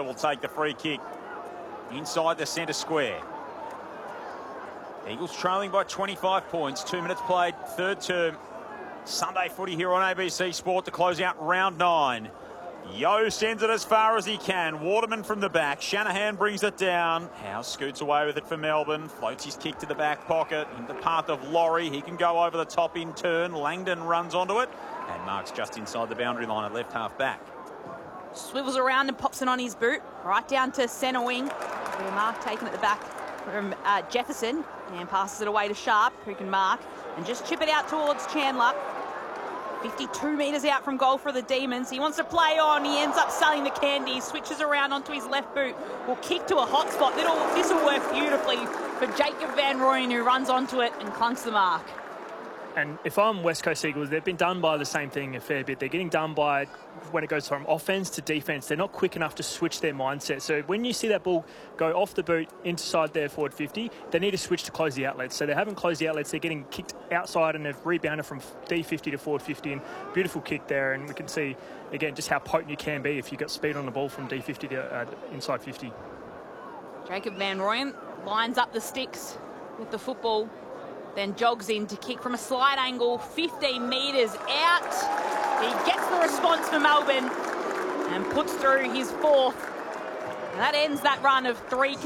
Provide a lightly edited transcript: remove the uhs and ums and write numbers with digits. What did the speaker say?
will take the free kick inside the centre square. Eagles trailing by 25 points. 2 minutes played, third term. Sunday footy here on ABC Sport to close out round 9. Yeo sends it as far as he can. Waterman from the back. Shanahan brings it down. Howe scoots away with it for Melbourne. Floats his kick to the back pocket. In the path of Laurie. He can go over the top in turn. Langdon runs onto it. And marks just inside the boundary line at left half back. Swivels around and pops it on his boot. Right down to centre wing. Mark taken at the back from Jefferson. And passes it away to Sharp, who can mark. And just chip it out towards Chandler. 52 metres out from goal for the Demons. He wants to play on. He ends up selling the candy. Switches around onto his left boot. Will kick to a hot spot. This will work beautifully for Jacob Van Rooyen, who runs onto it and clunks the mark. And if I'm West Coast Eagles, they've been done by the same thing a fair bit. They're getting done by, when it goes from offense to defense, they're not quick enough to switch their mindset. So when you see that ball go off the boot inside their forward 50, they need to switch to close the outlets. So they haven't closed the outlets. They're getting kicked outside and they've rebounded from D50 to forward 50. And beautiful kick there. And we can see, again, just how potent you can be if you've got speed on the ball from D50 to inside 50. Jacob Van Rooyen lines up the sticks with the football. Then jogs in to kick from a slight angle, 15 metres out. He gets the response for Melbourne and puts through his fourth. And that ends that run of 3